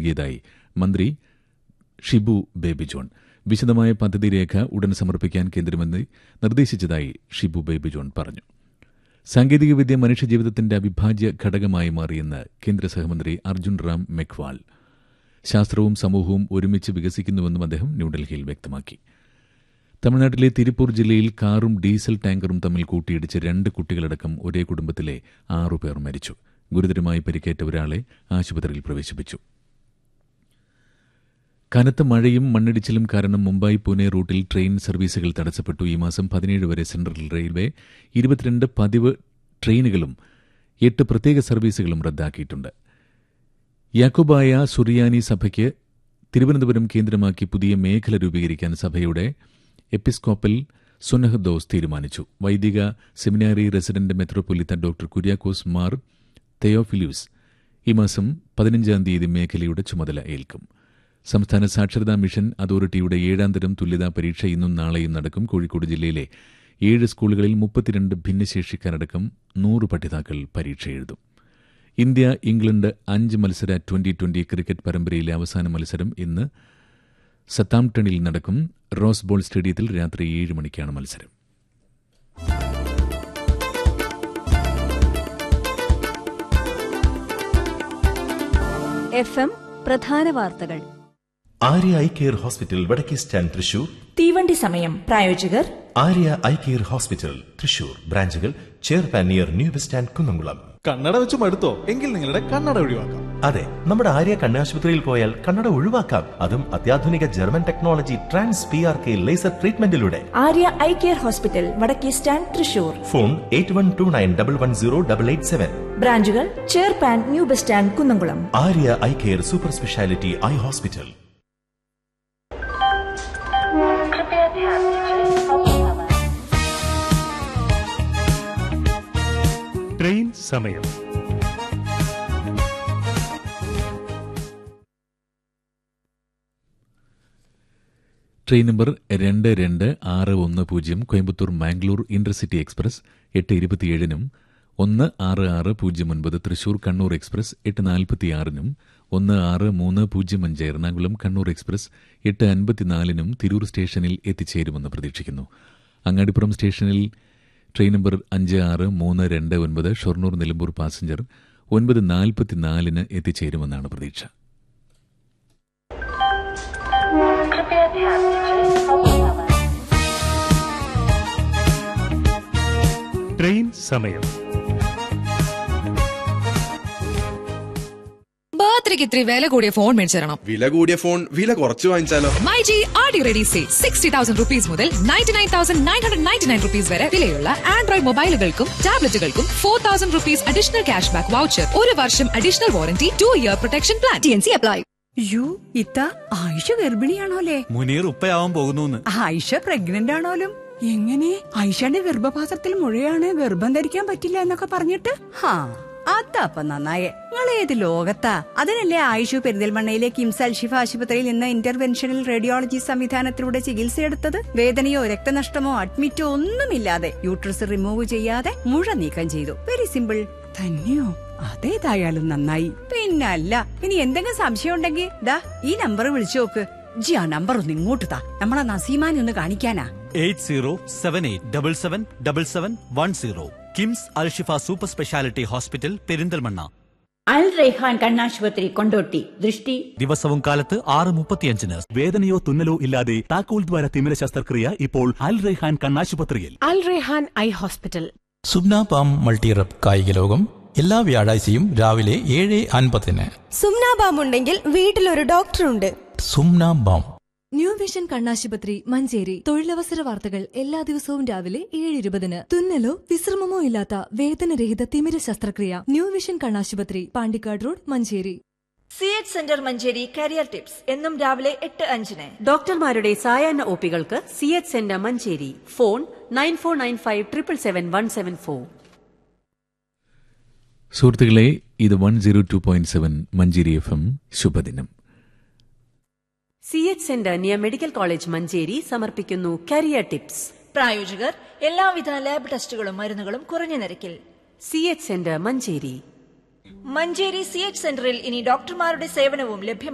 നൽകിയതായി മന്ത്രി Shibu baby John. വിശദമായ പദ്ധതി രേഖ ഉടൻ സമർപ്പിക്കാൻ കേന്ദ്രമന്ത്രി നിർദ്ദേശിച്ചതായി ഷിബു ബേബി ജോൺ പറഞ്ഞു. സാങ്കേതികവിദ്യ മനുഷ്യജീവിതത്തിന്റെ അവിഭാജ്യ ഘടകമായി മാറിയെന്ന് കേന്ദ്ര സഹമന്ത്രി അർജുൻ റാം മെഘ്വാൾ. ശാസ്ത്രവും സമൂഹവും ഒരുമിച്ച് വികസിക്കുന്നുവെന്നും അദ്ദേഹം ന്യൂഡൽഹിയിൽ വ്യക്തമാക്കി. തമിഴ്നാട്ടിലെ തിരുപ്പൂർ ജില്ലയിൽ കാറും ഡീസൽ ടാങ്കറും തമ്മിൽ കൂട്ടിയിടിച്ച് 2 കുട്ടികളടക്കം ഒരേ കുടുംബത്തിലെ 6 പേർ മരിച്ചു. ഗുരുതരമായി പരിക്കേറ്റ ഒരാളെ ആശുപത്രിയിൽ പ്രവേശിപ്പിച്ചു. കനത്ത മഴയും മണ്ണിടിച്ചിലും കാരണം മുംബൈ പൂനെ റൂട്ടിൽ ട്രെയിൻ സർവീസുകൾ തടസ്സപ്പെട്ടു. ഈ മാസം 17 വരെ സെൻട്രൽ റെയിൽവേ 22 പതിവ് ട്രെയിനുകളും 8 പ്രത്യേക സർവീസുകളും റദ്ദാക്കിയിട്ടുണ്ട്. യാക്കോബായ സുറിയാനി സഭയ്ക്ക് തിരുവനന്തപുരം കേന്ദ്രമാക്കി പുതിയ മേഖല രൂപീകരിക്കാൻ സഭയുടെ എപ്പിസ്കോപ്പൽ സുനഹദോസ് തീരുമാനിച്ചു. വൈദിക സെമിനാരി റെസിഡന്റ് മെത്രോപൊലിത്ത ഡോക്ടർ കുര്യാക്കോസ് മാർ തെയോഫിലൂസ് ഈ മാസം 15-ാം തീയതി മേഖലയുടെ ചുമതല ഏൽക്കും. സംസ്ഥാന സാക്ഷരതാ മിഷൻ അതോറിറ്റിയുടെ 7ാം തരം തുല്യതാ പരീക്ഷ ഇന്നും നാളെയും നടക്കും. കോഴിക്കോട് ജില്ലയിലെ 7 സ്കൂളുകളിൽ 32 ഭിന്നശേഷിക്കാരടക്കം 100 പഠിതാക്കൾ പരീക്ഷ എഴുതും. ഇന്ത്യ ഇംഗ്ലണ്ട് 5 മത്സര ട്വന്റി ക്രിക്കറ്റ് പരമ്പരയിലെ അവസാന മത്സരം ഇന്ന് സത്താംപ്ടണിൽ നടക്കും. റോസ് ബോൾ സ്റ്റേഡിയത്തിൽ രാത്രി 7 മണിക്കാണ് മത്സരം. FM പ്രധാന വാർത്തകൾ. ആര്യ ഐ കെയർ ഹോസ്പിറ്റൽ വടക്കേ സ്റ്റാൻഡ് തൃശൂർ. തീവണ്ടി സമയം. പ്രായോജകർ Arya eye care hospital Thrissur. ബ്രാഞ്ചുകൾ ചേർപ്പാൻ near new bus stand Kunnamkulam. കണ്ണട വെച്ച് മടുത്തോ? എങ്കിൽ നിങ്ങളുടെ കണ്ണട ഒഴിവാക്കാം. അതെ, നമ്മുടെ ആര്യ കണ്ണാശുപത്രിയിൽ പോയാൽ കണ്ണട ഒഴിവാക്കാം. അതും അത്യാധുനിക German technology trans PRK laser ട്രീറ്റ്മെന്റിലൂടെ. Arya eye care hospital വടക്കേ സ്റ്റാൻഡ് തൃശൂർ. ഫോൺ 8129110887. ബ്രാഞ്ചുകൾ ചേർപ്പാൻ new bus stand Kunnamkulam. Arya eye care super speciality eye hospital. Train സമയം. Train number 226110 Coimbatore Mangalore intercity express 8:27-നും 166009 Thrissur Kannur express 8:46-നും 163005 Ernakulam Kannur express 8:54-നും Tirur സ്റ്റേഷനിൽ എത്തിച്ചേരുമെന്ന് പ്രതീക്ഷിക്കുന്നു. അങ്ങാടിപ്പുറം സ്റ്റേഷനിൽ train number 563229 Shoranur Nilambur passenger 9:44-ന് എത്തിച്ചേരുമെന്നാണ് പ്രതീക്ഷ. ട്രെയിൻ സമയം. ബർത്ത്ഡേക്ക് ഇത്തിരി വില കൂടിയ ഫോൺ മേടിച്ചു തരണം. വില കൂടിയ ഫോൺ വില കുറച്ച് വാങ്ങിച്ചാലോ? MyG RD ready say 60,000 rupees മുതൽ 99,999 rupees വരെ വിലയുള്ള Android മൊബൈലുകൾക്കും ടാബ്ലറ്റുകൾക്കും 4,000 rupees additional cash back voucher, 1 വർഷം additional warranty, 2-year protection plan. TNC apply. ഇത്ത ആയിഷ ഗർഭിണിയാണോലേ? മുനീർ ഉപ്പയാവാൻ പോകുന്നു. ആയിഷ പ്രഗ്നന്റ് ആണോലും? എങ്ങനെ? ആയിഷയുടെ ഗർഭപാത്രത്തിൽ മുഴയാണ്, ഗർഭം ധരിക്കാൻ പറ്റില്ല എന്നൊക്കെ പറഞ്ഞിട്ട്. അതപ്പ നന്നായേ. നിങ്ങൾ ഏത് ലോകത്താ? അതിനല്ലേ ആയിഷു പെരിന്തൽമണ്ണയിലെ കിംസ് അൽഷിഫ ആശുപത്രിയിൽ നിന്ന് ഇന്റർവെൻഷണൽ റേഡിയോളജി സംവിധാനത്തിലൂടെ ചികിത്സയെടുത്തത്. വേദനയോ രക്തനഷ്ടമോ അഡ്മിറ്റോ ഒന്നുമില്ലാതെ യൂട്രസ് റിമൂവ് ചെയ്യാതെ മുഴ നീക്കം ചെയ്തു. Very simple. തന്നെയോ? അതേതായാലും നന്നായി. പിന്നല്ല, ഇനി എന്തെങ്കിലും സംശയം ഉണ്ടെങ്കിൽ ദാ ഈ നമ്പർ വിളിച്ചു നോക്ക്. ജി ആ നമ്പർ ഒന്ന് ഇങ്ങോട്ട് താ, നമ്മളെ നസീമാനെ ഒന്ന് കാണിക്കാനാ. 8078777710 KIMS Alshifa super speciality hospital Perinthalmanna. അൽ റൈഹാൻ കണ്ണാശുപത്രി കൊണ്ടോട്ടി. ദൃഷ്ടി ദിവസവും കാലത്ത് 6:35-ന്. വേദനയോ തുന്നലോ ഇല്ലാതെ താക്കോൽ ദ്വാര തിമിര ശസ്ത്രക്രിയ ഇപ്പോൾ അൽ റൈഹാൻ കണ്ണാശുപത്രിയിൽ. അൽ റൈഹാൻ ഐ ഹോസ്പിറ്റൽ. സുബ്ന പാം മൾട്ടിറപ്പ് കായിക ലോകം എല്ലാ വ്യാഴാഴ്ചയും രാവിലെ 7:50-ന്. സുംന ബാം ഉണ്ടെങ്കിൽ വീട്ടിലൊരു ഡോക്ടറുണ്ട്. സുംന ബാം. ന്യൂ വിഷൻ കണ്ണാശുപത്രി മഞ്ചേരി. തൊഴിലവസര വാർത്തകൾ എല്ലാ ദിവസവും രാവിലെ 7:20-ന്. തുന്നലോ വിശ്രമമോ ഇല്ലാത്ത വേദനരഹിത തിമിര ശസ്ത്രക്രിയ. ന്യൂ വിഷൻ കണ്ണാശുപത്രി, Pandikkad road, Manjeri. CH centre Manjeri career tips എന്നും രാവിലെ 8:05-ന്. ഡോക്ടർമാരുടെ സായാഹ്ന ഒപികൾക്ക് CH സെന്റർ മഞ്ചേരി. ഫോൺ 9495777174. സുഹൃത്തുക്കളെ, ഇത് 102.7 മഞ്ചേരി FM. ശുഭദിനം. CH centre near medical college Manjeri സമർപ്പിക്കുന്നു കരിയർ ടിപ്സ്. പ്രായോജകർ എല്ലാവിധ ലാബ് ടെസ്റ്റുകളും മരുന്നുകളും കുറഞ്ഞ നിരക്കിൽ. CH centre Manjeri. Manjeri CH സെന്ററിൽ ഇനി ഡോക്ടർമാരുടെ സേവനവും ലഭ്യമാണ്.